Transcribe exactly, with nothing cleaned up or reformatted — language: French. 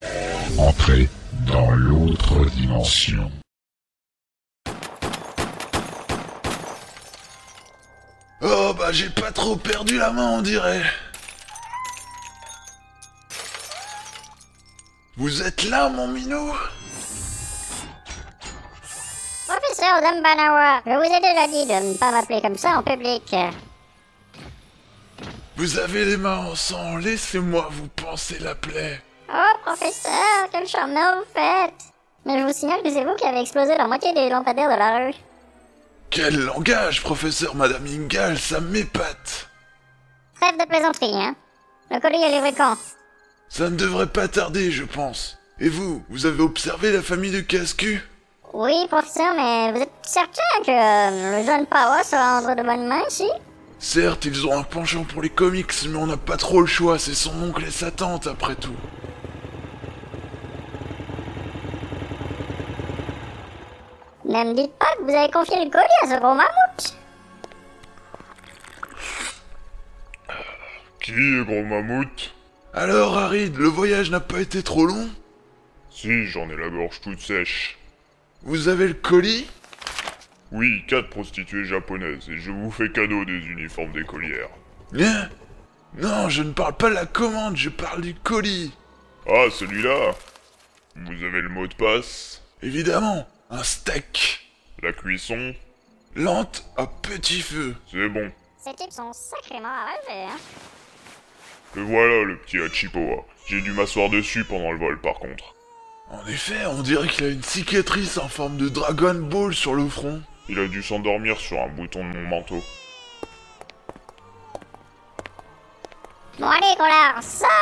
Entrez dans l'autre dimension. Oh bah j'ai pas trop perdu la main on dirait. Vous êtes là mon minou? Professeur Dumbanawa, je vous ai déjà dit de ne pas m'appeler comme ça en public. Vous avez les mains en sang, laissez-moi vous panser la plaie. Oh, professeur, quel charmeur vous faites! Mais je vous signale que c'est vous qui avez explosé la moitié des lampadaires de la rue. Quel langage, professeur Madame Ingalls, ça m'épate. Trêve de plaisanterie, hein? Le colis est livré quand? Ça ne devrait pas tarder, je pense. Et vous, vous avez observé la famille de Casse-Cul? Oui, professeur, mais vous êtes certain que euh, le jeune Power sera entre de bonnes mains ici? Certes, ils ont un penchant pour les comics, mais on n'a pas trop le choix, c'est son oncle et sa tante, après tout. Ne me dites pas que vous avez confié le colis à ce gros mammouth! Qui est gros mammouth? Alors, Harid, le voyage n'a pas été trop long? Si, j'en ai la gorge toute sèche. Vous avez le colis? Oui, quatre prostituées japonaises, et je vous fais cadeau des uniformes d'écolières. Hein? Non, je ne parle pas de la commande, je parle du colis. Ah, celui-là? Vous avez le mot de passe? Évidemment, un steak. La cuisson? Lente à petit feu. C'est bon. Ces types sont sacrément arrachés, hein? Le voilà, le petit Hachipoa. J'ai dû m'asseoir dessus pendant le vol, par contre. En effet, on dirait qu'il a une cicatrice en forme de Dragon Ball sur le front. Il a dû s'endormir sur un bouton de mon manteau. Bon allez, collard, ça